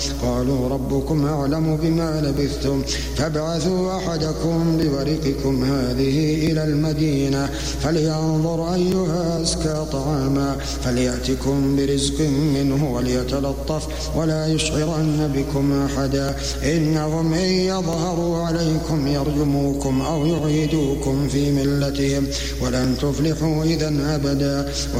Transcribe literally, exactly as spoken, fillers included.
قالوا ربكم أعلم بما لبثتم فابعثوا أحدكم بورقكم هذه إلى المدينة فلينظر أيها أزكى طعاما فليأتكم برزق منه وليتلطف ولا يشعرن بكم أحدا إنهم إن يظهروا عليكم يرجموكم أو يعيدوكم في ملتهم ولن تفلحوا إذا أبدا